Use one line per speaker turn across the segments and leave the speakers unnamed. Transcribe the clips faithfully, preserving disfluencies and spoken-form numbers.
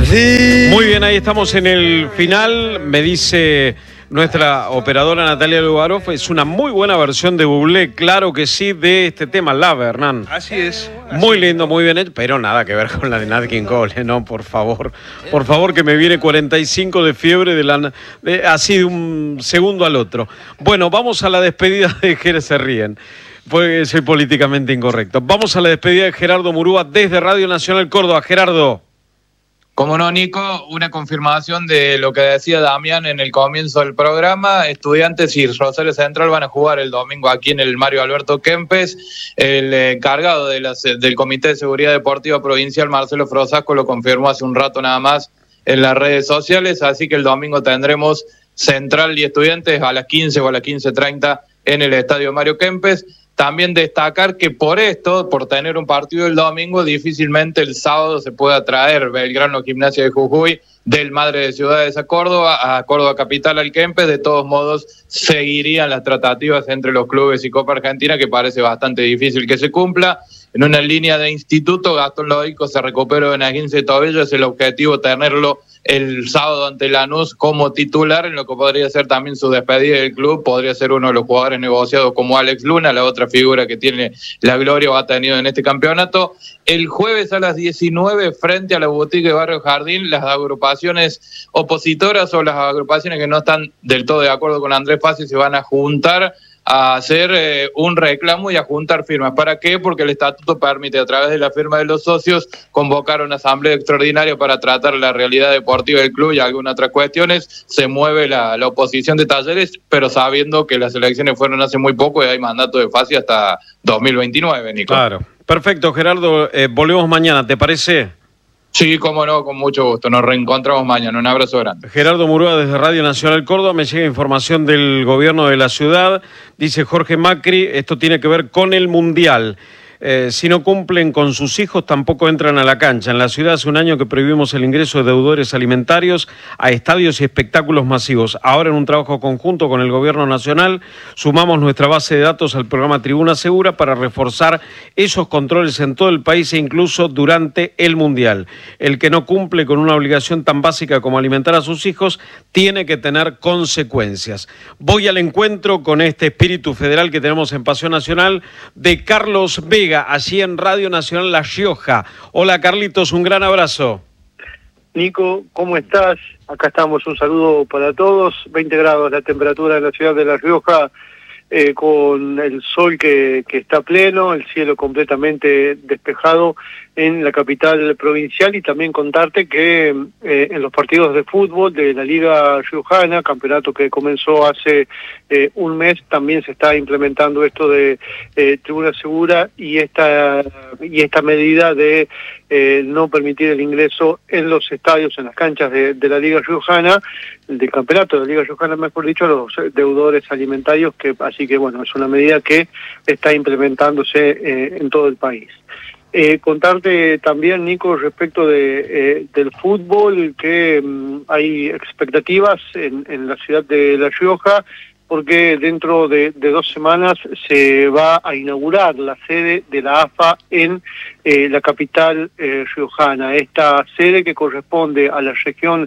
Sí. Muy bien, ahí estamos en el final. Me dice nuestra operadora Natalia Lugarov, es una muy buena versión de Bublé, claro que sí, de este tema, Love, Hernán.
Así es. Así
muy lindo, muy bien hecho, pero nada que ver con la de Nat King Cole, no, por favor. Por favor, que me viene cuarenta y cinco de fiebre, de la, de, así de un segundo al otro. Bueno, vamos a la despedida de Jerez, se ríen. Porque soy políticamente incorrecto. Vamos a la despedida de Gerardo Murúa desde Radio Nacional Córdoba. Gerardo.
Como no, Nico, una confirmación de lo que decía Damián en el comienzo del programa. Estudiantes y Rosario Central van a jugar el domingo aquí en el Mario Alberto Kempes. El encargado de las, del Comité de Seguridad Deportiva Provincial, Marcelo Frosasco, lo confirmó hace un rato nada más en las redes sociales. Así que el domingo tendremos Central y Estudiantes a las quince o a las quince treinta en el Estadio Mario Kempes. También destacar que por esto, por tener un partido el domingo, difícilmente el sábado se pueda traer Belgrano Gimnasia de Jujuy del Madre de Ciudades a Córdoba, a Córdoba Capital al Kempes. De todos modos, seguirían las tratativas entre los clubes y Copa Argentina, que parece bastante difícil que se cumpla. En una línea de instituto, Gastón Lódico se recuperó en quince de tobillo, es el objetivo tenerlo el sábado ante Lanús como titular, en lo que podría ser también su despedida del club. Podría ser uno de los jugadores negociados como Alex Luna, la otra figura que tiene la gloria o ha tenido en este campeonato. El jueves a las diecinueve, frente a la Boutique de Barrio Jardín, las agrupaciones opositoras o las agrupaciones que no están del todo de acuerdo con Andrés Fassi se van a juntar a hacer eh, un reclamo y a juntar firmas. ¿Para qué? Porque el estatuto permite, a través de la firma de los socios, convocar una asamblea extraordinaria para tratar la realidad deportiva del club y algunas otras cuestiones. Se mueve la, la oposición de Talleres, pero sabiendo que las elecciones fueron hace muy poco y hay mandato de Fassi hasta dos mil veintinueve, Nico.
Claro. Perfecto, Gerardo. Eh, volvemos mañana, ¿te parece?
Sí, cómo no, con mucho gusto. Nos reencontramos mañana. Un abrazo grande.
Gerardo Murúa desde Radio Nacional Córdoba. Me llega información del gobierno de la ciudad. Dice Jorge Macri, esto tiene que ver con el Mundial. Eh, si no cumplen con sus hijos, tampoco entran a la cancha. En la ciudad hace un año que prohibimos el ingreso de deudores alimentarios a estadios y espectáculos masivos. Ahora, en un trabajo conjunto con el Gobierno Nacional, sumamos nuestra base de datos al programa Tribuna Segura para reforzar esos controles en todo el país e incluso durante el Mundial. El que no cumple con una obligación tan básica como alimentar a sus hijos tiene que tener consecuencias. Voy al encuentro con este espíritu federal que tenemos en Pasión Nacional de Carlos Vega, allí en Radio Nacional La Rioja. Hola Carlitos, un gran abrazo.
Nico, ¿cómo estás? Acá estamos, un saludo para todos. veinte grados la temperatura en la ciudad de La Rioja, eh, con el sol que, que está pleno, el cielo completamente despejado en la capital provincial, y también contarte que eh, en los partidos de fútbol de la Liga Riojana, campeonato que comenzó hace eh, un mes, también se está implementando esto de eh, tribuna segura y esta y esta medida de eh, no permitir el ingreso en los estadios, en las canchas de, de la Liga Riojana, del campeonato de la Liga Riojana, mejor dicho, a los deudores alimentarios, que así que bueno, es una medida que está implementándose eh, en todo el país. Eh, contarte también, Nico, respecto de eh, del fútbol, que um, hay expectativas en, en la ciudad de La Rioja, porque dentro de, de dos semanas se va a inaugurar la sede de la A F A en eh, la capital eh, riojana. Esta sede que corresponde a la región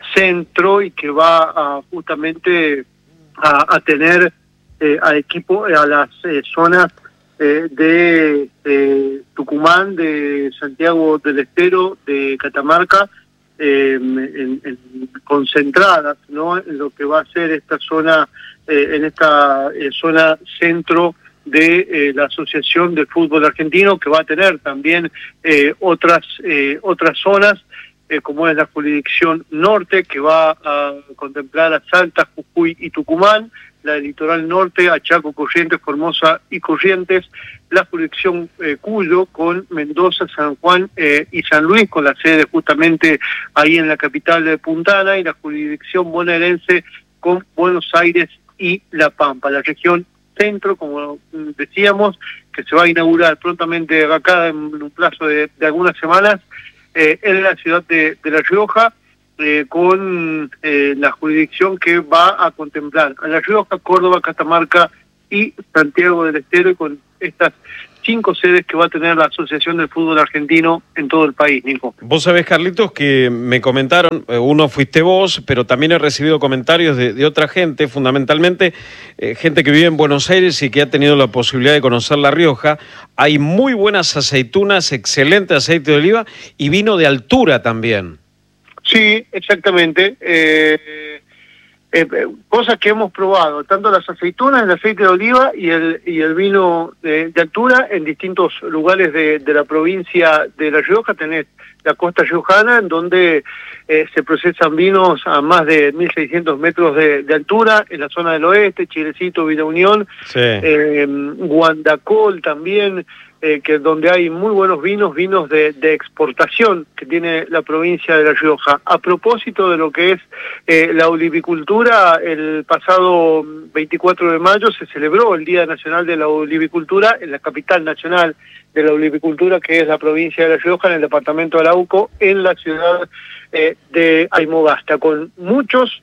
centro y que va a, justamente a, a tener eh, a equipo a las eh, zonas Eh, de eh, Tucumán, de Santiago del Estero, de Catamarca, eh, en, en, concentradas, ¿no?, en lo que va a ser esta zona, eh, en esta eh, zona centro de eh, la Asociación de Fútbol Argentino, que va a tener también eh, otras eh, otras zonas, eh, como es la jurisdicción norte, que va a contemplar a Salta, Jujuy y Tucumán, la del litoral norte, a Chaco, Corrientes, Formosa y Corrientes, la jurisdicción eh, Cuyo, con Mendoza, San Juan eh, y San Luis, con la sede justamente ahí en la capital de Puntana, y la jurisdicción bonaerense con Buenos Aires y La Pampa. La región centro, como decíamos, que se va a inaugurar prontamente acá en un plazo de, de algunas semanas, eh, en la ciudad de, de La Rioja, Eh, con eh, la jurisdicción que va a contemplar a La Rioja, Córdoba, Catamarca y Santiago del Estero, y con estas cinco sedes que va a tener la Asociación del Fútbol Argentino en todo el país, Nico.
Vos sabés, Carlitos, que me comentaron, uno fuiste vos, pero también he recibido comentarios de, de otra gente, fundamentalmente eh, gente que vive en Buenos Aires y que ha tenido la posibilidad de conocer La Rioja. Hay muy buenas aceitunas, excelente aceite de oliva y vino de altura también.
Sí, exactamente. Eh, eh, cosas que hemos probado, tanto las aceitunas, el aceite de oliva y el y el vino de, de altura en distintos lugares de, de la provincia de La Rioja. Tenés la costa riojana, en donde eh, se procesan vinos a más de mil seiscientos metros de, de altura, en la zona del oeste, Chilecito, Villa Unión,
sí.
eh, Guandacol también, eh, que donde hay muy buenos vinos, vinos de, de exportación que tiene la provincia de La Rioja. A propósito de lo que es eh, la olivicultura, el pasado veinticuatro de mayo se celebró el Día Nacional de la Olivicultura en la capital nacional de la olivicultura, que es la provincia de La Rioja, en el departamento de Arauco, en la ciudad eh, de Aymogasta, con muchos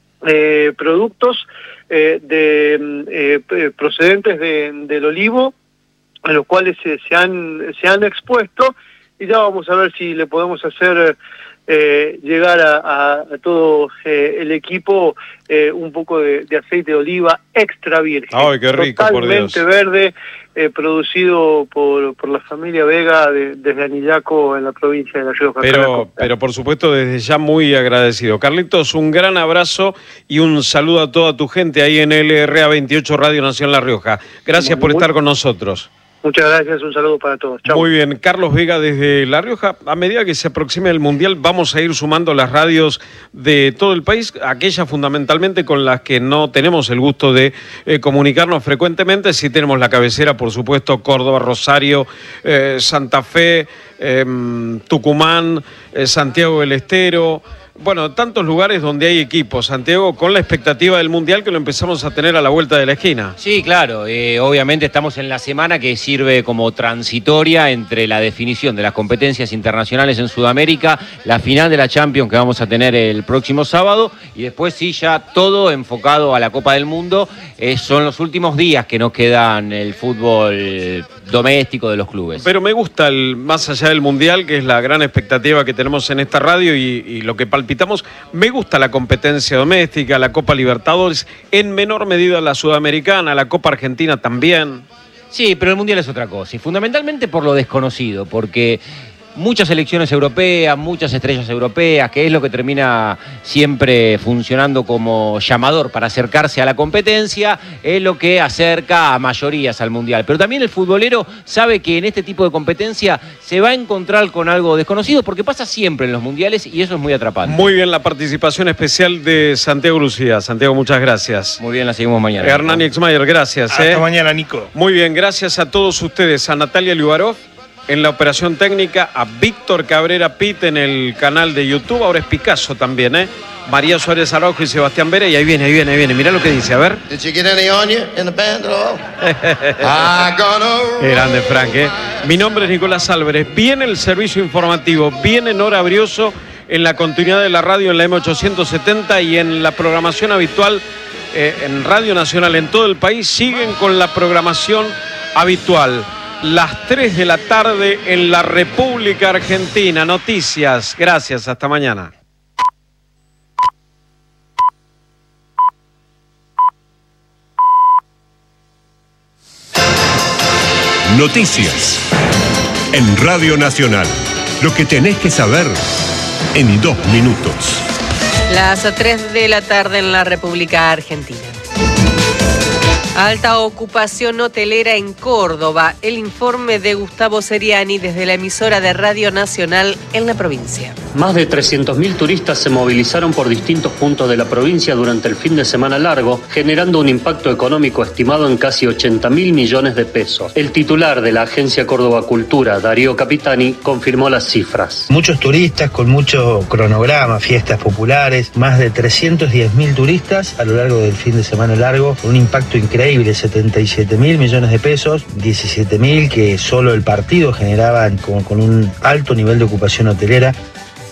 eh, productos eh, de eh, procedentes de, del olivo, a los cuales se, se han se han expuesto, y ya vamos a ver si le podemos hacer eh, llegar a, a, a todo eh, el equipo eh, un poco de, de aceite de oliva extra virgen.
¡Ay, qué rico,
totalmente
por Dios!
Verde, eh, producido por, por la familia Vega de, desde Anillaco, en la provincia de La Rioja.
Pero, pero por supuesto, desde ya muy agradecido. Carlitos, un gran abrazo y un saludo a toda tu gente ahí en L R A veintiocho Radio Nación La Rioja. Gracias muy, por estar con nosotros.
Muchas gracias, un saludo para todos. Chau.
Muy bien, Carlos Vega desde La Rioja. A medida que se aproxime el Mundial, vamos a ir sumando las radios de todo el país, aquellas fundamentalmente con las que no tenemos el gusto de eh, comunicarnos frecuentemente. Sí tenemos la cabecera, por supuesto, Córdoba, Rosario, eh, Santa Fe, eh, Tucumán, eh, Santiago del Estero. Bueno, tantos lugares donde hay equipos, Santiago, con la expectativa del Mundial que lo empezamos a tener a la vuelta de la esquina.
Sí, claro, eh, obviamente estamos en la semana que sirve como transitoria entre la definición de las competencias internacionales en Sudamérica, la final de la Champions que vamos a tener el próximo sábado, y después sí ya todo enfocado a la Copa del Mundo. Eh, son los últimos días que nos quedan el fútbol doméstico de los clubes.
Pero me gusta, el, más allá del Mundial, que es la gran expectativa que tenemos en esta radio y, y lo que palpitamos, me gusta la competencia doméstica, la Copa Libertadores, en menor medida la Sudamericana, la Copa Argentina también.
Sí, pero el Mundial es otra cosa, y fundamentalmente por lo desconocido, porque muchas selecciones europeas, muchas estrellas europeas, que es lo que termina siempre funcionando como llamador para acercarse a la competencia, es lo que acerca a mayorías al Mundial. Pero también el futbolero sabe que en este tipo de competencia se va a encontrar con algo desconocido, porque pasa siempre en los Mundiales y eso es muy atrapante.
Muy bien la participación especial de Santiago Lucía. Santiago, muchas gracias.
Muy bien, la seguimos mañana.
Hernán Exmayer, gracias.
Hasta
eh.
mañana, Nico.
Muy bien, gracias a todos ustedes, a Natalia Liubarov en la operación técnica, a Víctor Cabrera Pitt en el canal de YouTube, ahora es Picasso también, ¿eh? María Suárez Araujo y Sebastián Vera, y ahí viene, ahí viene, ahí viene, mirá lo que dice, a ver.
Did you get any on you in the band at all?
Qué grande, Frank, ¿eh? Mi nombre es Nicolás Álvarez, viene el servicio informativo, viene Nora Brioso en la continuidad de la radio en la M ochocientos setenta y en la programación habitual eh, en Radio Nacional en todo el país, siguen con la programación habitual. Las tres de la tarde en la República Argentina. Noticias. Gracias. Hasta mañana.
Noticias. En Radio Nacional. Lo que tenés que saber en dos minutos.
Las tres de la tarde en la República Argentina. Alta ocupación hotelera en Córdoba. El informe de Gustavo Seriani desde la emisora de Radio Nacional en la provincia.
Más de trescientos mil turistas se movilizaron por distintos puntos de la provincia durante el fin de semana largo, generando un impacto económico estimado en casi ochenta mil millones de pesos. El titular de la Agencia Córdoba Cultura, Darío Capitani, confirmó las cifras.
Muchos turistas con mucho cronograma, fiestas populares, más de trescientos diez mil turistas a lo largo del fin de semana largo, con un impacto increíble. setenta y siete mil millones de pesos, diecisiete mil que solo el partido generaban con, con un alto nivel de ocupación hotelera.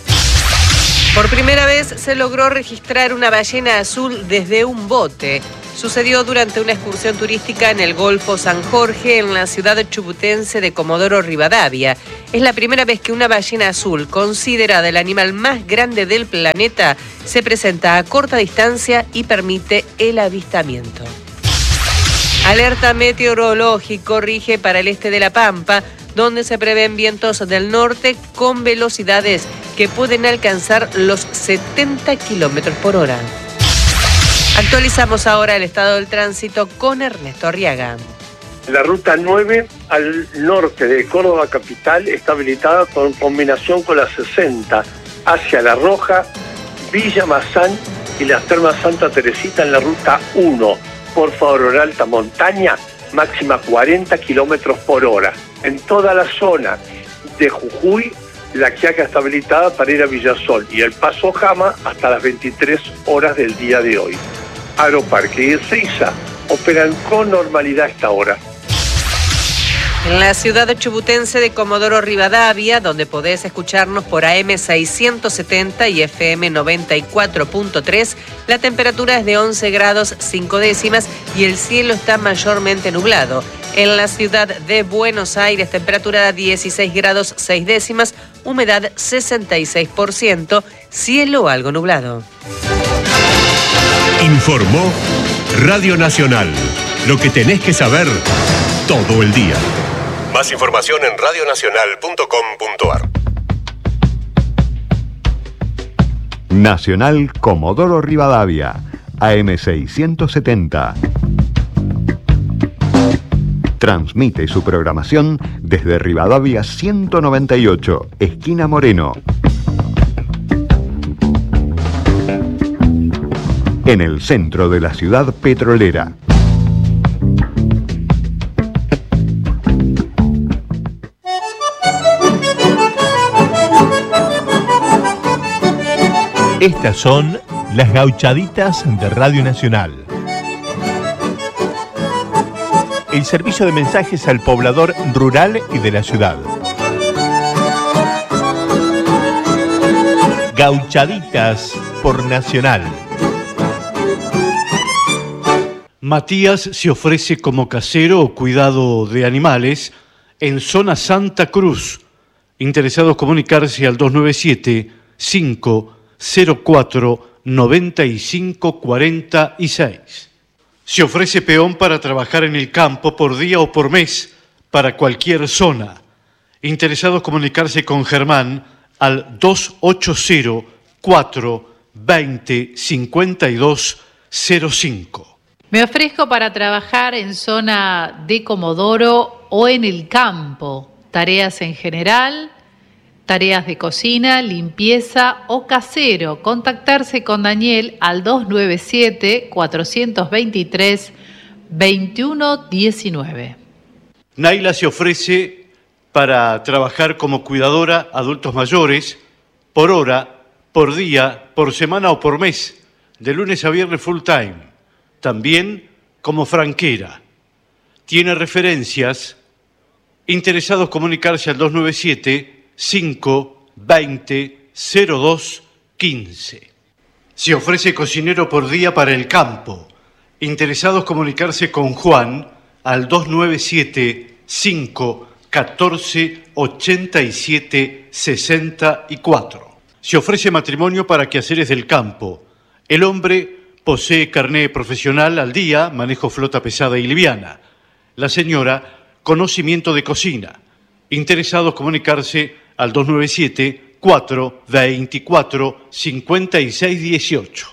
Por primera vez se logró registrar una ballena azul desde un bote. sucedió durante una excursión turística en el Golfo San Jorge, en la ciudad chubutense de Comodoro Rivadavia. Es la primera vez que una ballena azul, considerada el animal más grande del planeta, se presenta a corta distancia y permite el avistamiento. Alerta meteorológico rige para el este de La Pampa, donde se prevén vientos del norte con velocidades que pueden alcanzar los setenta kilómetros por hora. Actualizamos ahora el estado del tránsito con Ernesto Arriaga.
La ruta nueve al norte de Córdoba capital está habilitada con combinación con la sesenta hacia La Roja, Villa Mazán y las Termas Santa Teresita en la ruta uno. Por favor, alta montaña, máxima cuarenta kilómetros por hora. En toda la zona de Jujuy, la Quiaca está habilitada para ir a Villasol y el Paso Jama hasta las veintitrés horas del día de hoy. Aeroparque y Ezeiza operan con normalidad a esta hora.
En la ciudad chubutense de Comodoro Rivadavia, donde podés escucharnos por A M seiscientos setenta y F M noventa y cuatro punto tres, la temperatura es de once grados cinco décimas y el cielo está mayormente nublado. En la ciudad de Buenos Aires, temperatura dieciséis grados seis décimas, humedad sesenta y seis por ciento, cielo algo nublado.
Informó Radio Nacional. Lo que tenés que saber todo el día. Más información en radio nacional punto com punto a r.
Nacional Comodoro Rivadavia, A M seiscientos setenta. Transmite su programación desde Rivadavia ciento noventa y ocho, esquina Moreno. En el centro de la ciudad petrolera.
Estas son las gauchaditas de Radio Nacional. El servicio de mensajes al poblador rural y de la ciudad. Gauchaditas por Nacional.
Matías se ofrece como casero o cuidado de animales en zona Santa Cruz. Interesados comunicarse al dos nueve siete, cinco cero cuatro, noventa y cinco cuarenta y seis. Se ofrece peón para trabajar en el campo por día o por mes para cualquier zona. Interesados comunicarse con Germán al dos ocho cero, cuatro veinte, cincuenta y dos cero cinco.
Me ofrezco para trabajar en zona de Comodoro o en el campo. Tareas en general, tareas de cocina, limpieza o casero. Contactarse con Daniel al dos nueve siete, cuatro dos tres, dos uno uno nueve.
Naila se ofrece para trabajar como cuidadora adultos mayores por hora, por día, por semana o por mes, de lunes a viernes full time. También como franquera. Tiene referencias. Interesados comunicarse al dos nueve siete, cinco veinte, cero dos quince. Se ofrece cocinero por día para el campo. Interesados comunicarse con Juan al dos nueve siete, cinco catorce, ochenta y siete, sesenta y cuatro. Se ofrece matrimonio para quehaceres del campo. El hombre posee carné profesional al día, manejo flota pesada y liviana. La señora, conocimiento de cocina. Interesados comunicarse al dos nueve siete, cuatro veinticuatro, cincuenta y seis dieciocho.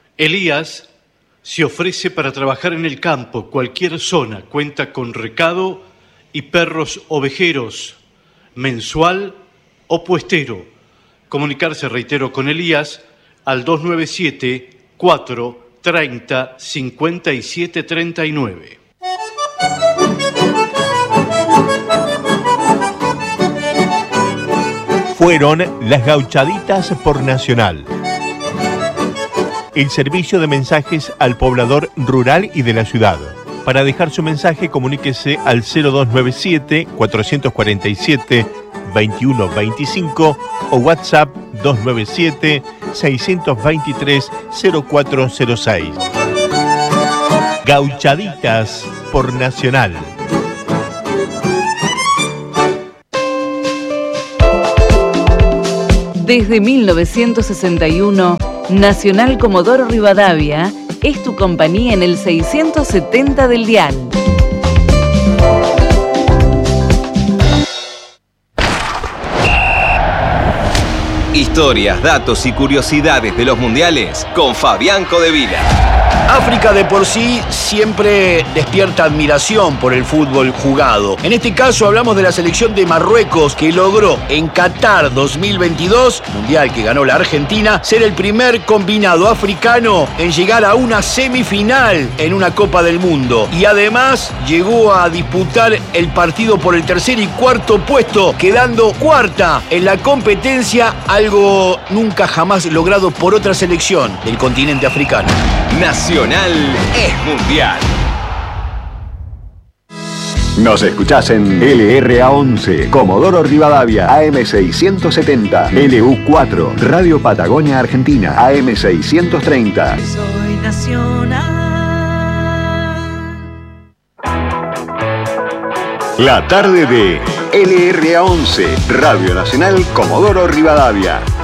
Elías se ofrece para trabajar en el campo, cualquier zona, cuenta con recado y perros ovejeros, mensual o puestero. Comunicarse, reitero, con Elías al dos nueve siete, cuatro treinta, cincuenta y siete treinta y nueve.
Fueron las gauchaditas por Nacional. El servicio de mensajes al poblador rural y de la ciudad. Para dejar su mensaje, comuníquese al cero dos nueve siete, cuatro cuatro siete, dos uno dos cinco o WhatsApp dos nueve siete, seis dos tres, cero cuatro cero seis. Gauchaditas por Nacional.
Desde mil novecientos sesenta y uno, Nacional Comodoro Rivadavia es tu compañía en el seiscientos setenta del dial.
Historias, datos y curiosidades de los mundiales con Fabián Codevila.
África de por sí siempre despierta admiración por el fútbol jugado. En este caso hablamos de la selección de Marruecos que logró en Qatar dos mil veintidós, mundial que ganó la Argentina, ser el primer combinado africano en llegar a una semifinal en una Copa del Mundo. Y además llegó a disputar el partido por el tercer y cuarto puesto, quedando cuarta en la competencia, algo nunca jamás logrado por otra selección del continente africano.
Nacional es mundial.
Nos escuchás en L R A once, Comodoro Rivadavia, A M seiscientos setenta, L U cuatro, Radio Patagonia Argentina, A M seiscientos treinta.
Soy nacional.
La tarde de L R A once, Radio Nacional Comodoro Rivadavia.